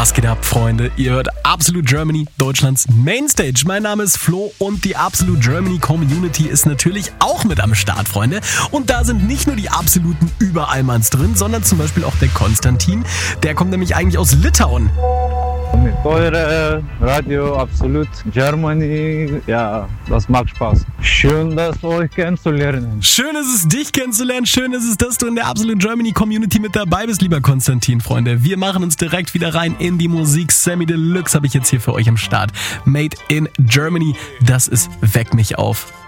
Was geht ab, Freunde? Ihr hört Absolute Germany, Deutschlands Mainstage. Mein Name ist Flo und die Absolute Germany Community ist natürlich auch mit am Start, Freunde. Und da sind nicht nur die absoluten Überallmanns drin, sondern zum Beispiel auch der Konstantin. Der kommt nämlich eigentlich aus Litauen. Mit eure Radio Absolute Germany, ja, das macht Spaß. Schön, das euch kennenzulernen. Schön ist es, dich kennenzulernen. Schön ist es, dass du in der Absolute Germany Community mit dabei bist, lieber Konstantin, Freunde. Wir machen uns direkt wieder rein in die Musik. Sammy Deluxe habe ich jetzt hier für euch am Start. Made in Germany, das ist Weck mich auf.